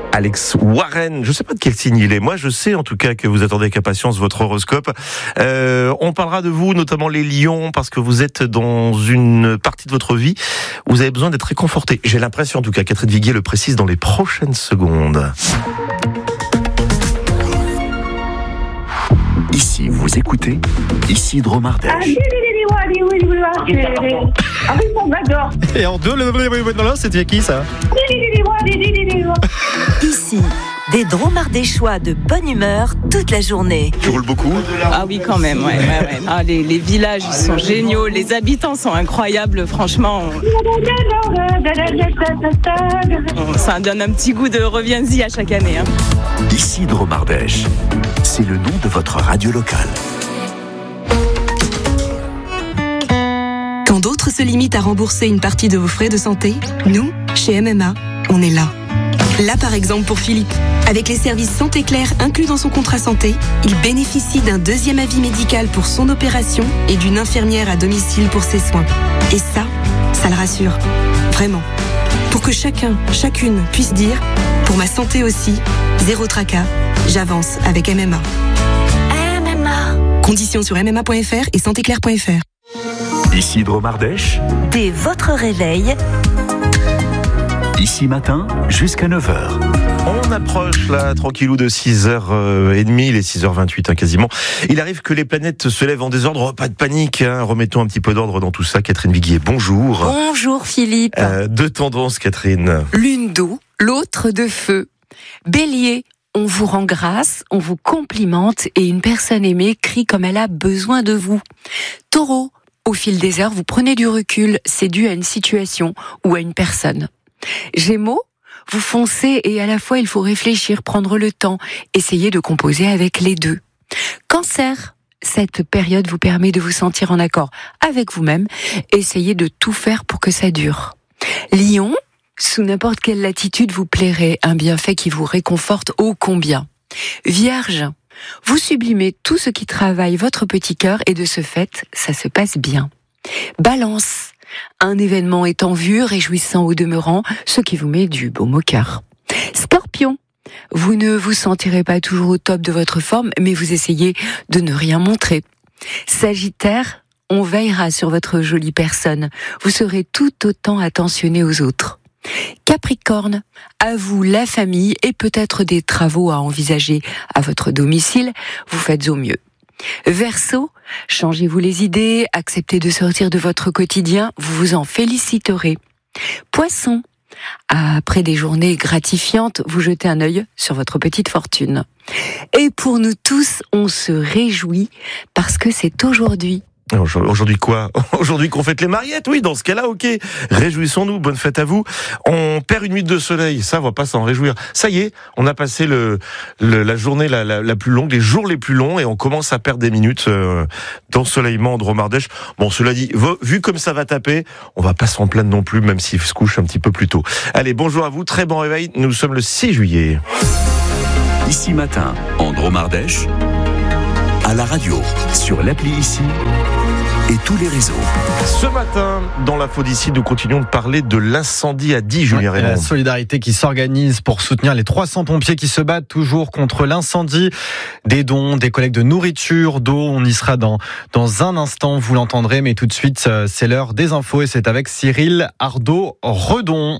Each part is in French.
Alex Warren, je ne sais pas de quel signe il est. Moi, je sais en tout cas que vous attendez avec impatience votre horoscope. On parlera de vous, notamment les lions, parce que vous êtes dans une partie de votre vie où vous avez besoin d'être réconforté. J'ai l'impression, en tout cas, Catherine Viguier le précise dans les prochaines secondes. Ici, vous écoutez Isidro Mardèche. Et en deux, c'était qui ça? Ici, des dromardéchois de bonne humeur toute la journée. Tu roules beaucoup? Ah oui, quand même, ouais. Ah, les villages ils sont géniaux, les habitants sont incroyables, franchement. Ça donne un petit goût de reviens-y à chaque année. Isidro Mardèche, c'est le nom de votre radio locale. Quand d'autres se limitent à rembourser une partie de vos frais de santé, nous, chez MMA, on est là. Là, par exemple, pour Philippe. Avec les services Santé Claire inclus dans son contrat santé, il bénéficie d'un deuxième avis médical pour son opération et d'une infirmière à domicile pour ses soins. Et ça le rassure. Vraiment. Pour que chacun, chacune puisse dire « Pour ma santé aussi, zéro tracas, j'avance avec MMA ». MMA. Conditions sur mma.fr et santéclaire.fr. Isidro Mardèche, Dès votre réveil, ici matin jusqu'à 9h. On approche là, tranquillou, de 6h30, il est 6h28 quasiment. Il arrive que les planètes se lèvent en désordre, pas de panique, remettons un petit peu d'ordre dans tout ça. Catherine Viguier, bonjour. Bonjour Philippe. Deux tendances, Catherine. L'une d'eau, l'autre de feu. Bélier, on vous rend grâce, on vous complimente et une personne aimée crie comme elle a besoin de vous. Taureau, au fil des heures, vous prenez du recul, c'est dû à une situation ou à une personne. Gémeaux, vous foncez et à la fois il faut réfléchir, prendre le temps, essayer de composer avec les deux. Cancer, cette période vous permet de vous sentir en accord avec vous-même, essayez de tout faire pour que ça dure. Lion, sous n'importe quelle latitude vous plairait, un bienfait qui vous réconforte ô combien. Vierge, vous sublimez tout ce qui travaille votre petit cœur et de ce fait, ça se passe bien. Balance, un événement est en vue, réjouissant au demeurant, ce qui vous met du baume au cœur. Scorpion, vous ne vous sentirez pas toujours au top de votre forme, mais vous essayez de ne rien montrer. Sagittaire, on veillera sur votre jolie personne, vous serez tout autant attentionné aux autres. Capricorne, à vous la famille et peut-être des travaux à envisager à votre domicile, vous faites au mieux. Verseau, changez-vous les idées, acceptez de sortir de votre quotidien, vous vous en féliciterez. Poisson, après des journées gratifiantes, vous jetez un œil sur votre petite fortune. Et pour nous tous, on se réjouit parce que c'est aujourd'hui. Aujourd'hui quoi? Aujourd'hui qu'on fête les mariettes? Oui, dans ce cas-là, ok. Réjouissons-nous, bonne fête à vous. On perd une nuit de soleil, ça, on va pas s'en réjouir. Ça y est, on a passé la journée la plus longue, les jours les plus longs, et on commence à perdre des minutes d'ensoleillement en Dromardèche. Bon, cela dit, vu comme ça va taper, on va pas s'en plaindre non plus, même s'il se couche un petit peu plus tôt. Allez, bonjour à vous, très bon réveil, nous sommes le 6 juillet. Ici matin, en Dromardèche, à la radio, sur l'appli Ici et tous les réseaux. Ce matin, dans l'info d'ici, nous continuons de parler de l'incendie à Die, Julien Raymond. La solidarité qui s'organise pour soutenir les 300 pompiers qui se battent toujours contre l'incendie. Des dons, des collectes de nourriture, d'eau, on y sera dans un instant, vous l'entendrez, mais tout de suite, c'est l'heure des infos et c'est avec Cyril Ardo-Redon.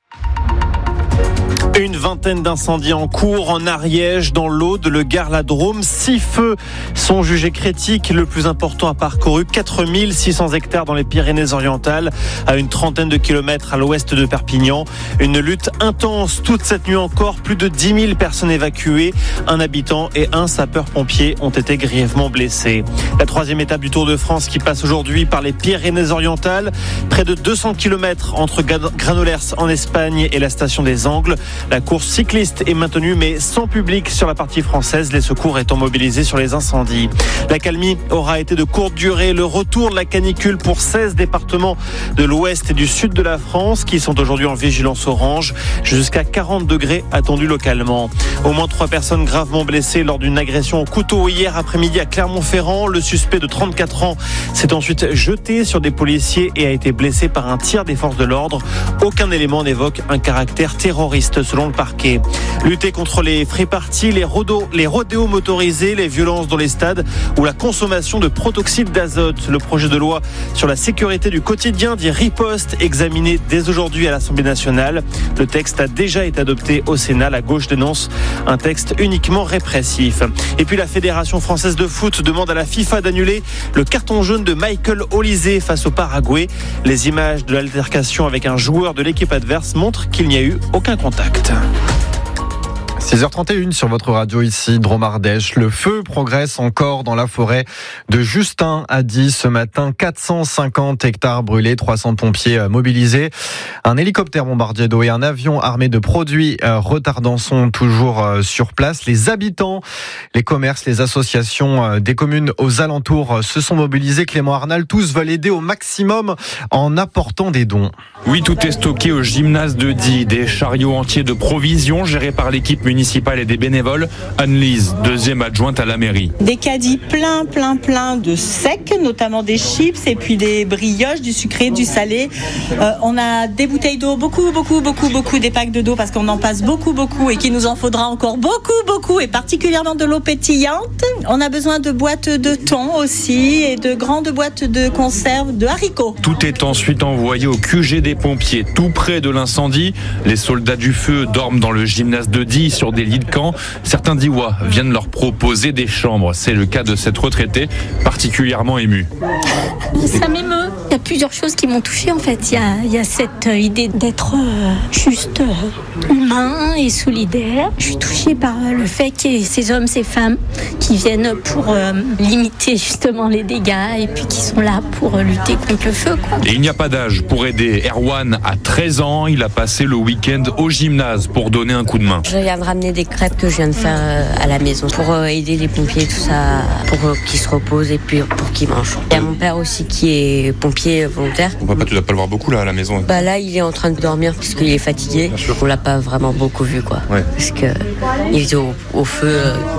Une vingtaine d'incendies en cours en Ariège, dans l'Aude, le Gard, la Drôme. 6 feux sont jugés critiques. Le plus important a parcouru 4600 hectares dans les Pyrénées-Orientales, à une trentaine de kilomètres à l'ouest de Perpignan. Une lutte intense toute cette nuit encore. Plus de 10 000 personnes évacuées. Un habitant et un sapeur-pompier ont été grièvement blessés. La troisième étape du Tour de France qui passe aujourd'hui par les Pyrénées-Orientales. Près de 200 kilomètres entre Granollers en Espagne et la station des Angles. La course cycliste est maintenue mais sans public sur la partie française, les secours étant mobilisés sur les incendies. L'accalmie aura été de courte durée. Le retour de la canicule pour 16 départements de l'ouest et du sud de la France qui sont aujourd'hui en vigilance orange. Jusqu'à 40 degrés attendus localement. Au moins 3 personnes gravement blessées lors d'une agression au couteau hier après-midi à Clermont-Ferrand. Le suspect de 34 ans s'est ensuite jeté sur des policiers et a été blessé par un tir des forces de l'ordre. Aucun élément n'évoque un caractère terroriste selon selon le parquet. Lutter contre les free-parties, les rodéos motorisés, les violences dans les stades ou la consommation de protoxyde d'azote. Le projet de loi sur la sécurité du quotidien dit riposte, examiné dès aujourd'hui à l'Assemblée nationale. Le texte a déjà été adopté au Sénat. La gauche dénonce un texte uniquement répressif. Et puis la Fédération française de foot demande à la FIFA d'annuler le carton jaune de Michael Olise face au Paraguay. Les images de l'altercation avec un joueur de l'équipe adverse montrent qu'il n'y a eu aucun contact. 6h31 sur votre radio ici, Drôme Ardèche. Le feu progresse encore dans la forêt de Justin à Die ce matin. 450 hectares brûlés, 300 pompiers mobilisés. Un hélicoptère bombardier d'eau et un avion armé de produits retardants sont toujours sur place. Les habitants, les commerces, les associations des communes aux alentours se sont mobilisés. Clément Arnal, tous veulent aider au maximum en apportant des dons. Oui, tout est stocké au gymnase de Die. Des chariots entiers de provisions gérés par l'équipe municipale et des bénévoles. Anne-Lise, deuxième adjointe à la mairie. Des caddies plein de secs, notamment des chips et puis des brioches, du sucré, du salé. On a des bouteilles d'eau, beaucoup, des packs de d'eau parce qu'on en passe beaucoup et qu'il nous en faudra encore beaucoup et particulièrement de l'eau pétillante. On a besoin de boîtes de thon aussi et de grandes boîtes de conserve de haricots. Tout est ensuite envoyé au QG des pompiers, tout près de l'incendie. Les soldats du feu dorment dans le gymnase de Die sur des lits de camp. Certains Diois viennent leur proposer des chambres. C'est le cas de cette retraitée particulièrement émue. Ça m'émeut. Il y a plusieurs choses qui m'ont touchée en fait. Il y a cette idée d'être juste humain et solidaire. Je suis touchée par le fait qu'il y ait ces hommes, ces femmes qui viennent pour limiter justement les dégâts et puis qui sont là pour lutter contre le feu, quoi. Et il n'y a pas d'âge pour aider. Erwan a 13 ans. Il a passé le week-end au gymnase pour donner un coup de main. Je viens de ramener des crêpes que je viens de faire à la maison pour aider les pompiers, tout ça, pour qu'ils se reposent et puis pour qu'ils mangent. Il y a mon père aussi qui est pompier volontaire. Papa, tu dois pas le voir beaucoup là à la maison. Là, il est en train de dormir parce qu'il est fatigué. On l'a pas vraiment beaucoup vu, quoi. Ouais. Parce que il était au feu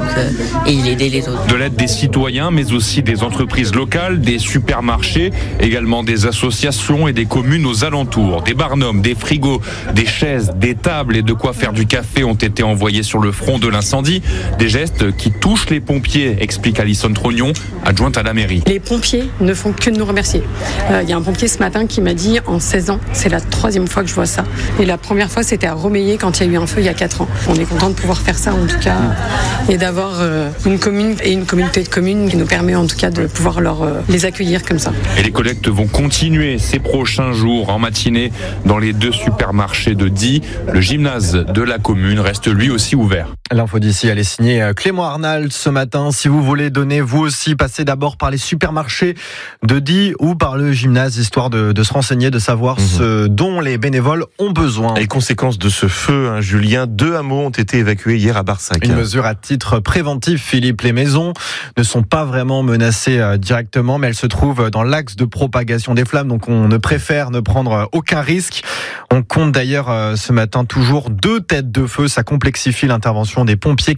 et il aidait les autres. De l'aide des citoyens, mais aussi des entreprises locales, des supermarchés, également des associations et des communes aux alentours. Des barnums, des frigos, des chaises, des tables et de quoi faire du café ont été envoyés sur le front de l'incendie. Des gestes qui touchent les pompiers, explique Alison Trognon, adjointe à la mairie. Les pompiers ne font que nous remercier. Il y a un pompier ce matin qui m'a dit, en 16 ans, c'est la 3e fois que je vois ça. Et la première fois, c'était à Romeillet quand il y a eu un feu il y a 4 ans. On est content de pouvoir faire ça en tout cas et d'avoir une commune et une communauté de communes qui nous permet en tout cas de pouvoir les accueillir comme ça. Et les collectes vont continuer ces prochains jours en matinée dans les 2 supermarchés de Die. Le gymnase de la commune reste lui aussi ouvert. L'info d'ici, elle est signée Clément Arnal ce matin. Si vous voulez donner vous aussi, passez d'abord par les supermarchés de Die ou par le gymnase, histoire de se renseigner, de savoir ce dont les bénévoles ont besoin. Et les conséquences de ce feu, Julien, 2 hameaux ont été évacués hier à Barsac. Une mesure à titre préventif, Philippe. Les maisons ne sont pas vraiment menacées directement, mais elles se trouvent dans l'axe de propagation des flammes, donc on ne préfère ne prendre aucun risque. On compte d'ailleurs ce matin toujours 2 têtes de feu, ça complexifie l'intervention des pompiers.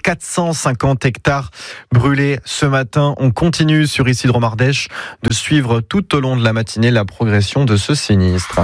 450 hectares brûlés ce matin. On continue sur ici Drôme Ardèche de suivre tout au long de la matinée la progression de ce sinistre.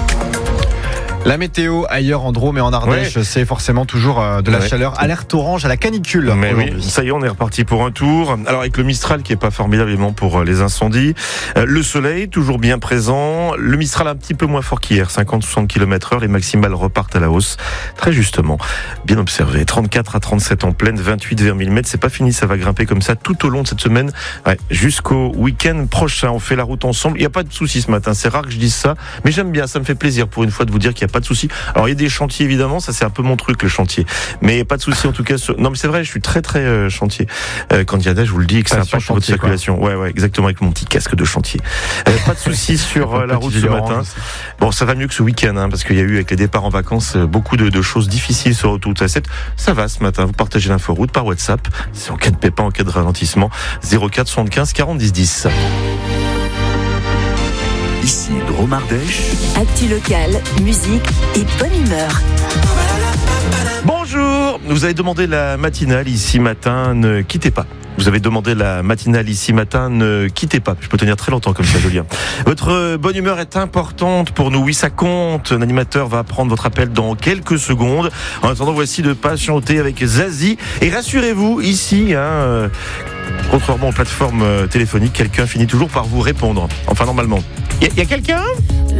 La météo ailleurs en Drôme et en Ardèche, c'est forcément toujours de la chaleur. Alerte orange à la canicule. Mais oui, ça y est, on est reparti pour un tour. Alors avec le Mistral qui est pas formidablement pour les incendies, le soleil toujours bien présent, le Mistral un petit peu moins fort qu'hier, 50-60 km/h, les maximales repartent à la hausse, très justement, bien observé. 34 à 37 en pleine, 28 vers 1000 mètres, c'est pas fini, ça va grimper comme ça tout au long de cette semaine, jusqu'au week-end prochain. On fait la route ensemble, il n'y a pas de souci ce matin, c'est rare que je dise ça, mais j'aime bien, ça me fait plaisir pour une fois de vous dire qu'il n'y a pas de souci. Alors il y a des chantiers évidemment, ça c'est un peu mon truc le chantier, mais pas de souci en tout cas. Non mais c'est vrai, je suis très chantier. Quand il y a neige, je vous le dis, que ça impacte votre circulation. Ouais, exactement, avec mon petit casque de chantier. Pas de souci sur la route ce matin. Bon, ça va mieux que ce week-end, parce qu'il y a eu avec les départs en vacances beaucoup de choses difficiles sur l'autoroute A7. Ça va ce matin. Vous partagez l'inforoute par WhatsApp. C'est en cas de pépin, en cas de ralentissement. 04 75 40 10 10. Ici Drôme Ardèche. Actu locale, musique et bonne humeur. Bonjour, vous avez demandé la matinale ici matin, ne quittez pas. Vous avez demandé la matinale ici matin, ne quittez pas. Je peux tenir très longtemps comme ça, Julien. Votre bonne humeur est importante pour nous. Oui, ça compte. L'animateur va prendre votre appel dans quelques secondes. En attendant, voici de patienter avec Zazie. Et rassurez-vous, ici, contrairement aux plateformes téléphoniques, quelqu'un finit toujours par vous répondre. Enfin, normalement. Il y a quelqu'un ?